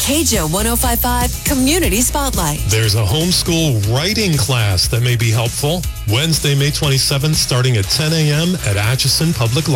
KJO 105.5 Community Spotlight. There's a homeschool writing class that may be helpful. Wednesday, May 27th, starting at 10 a.m. at Atchison Public Library.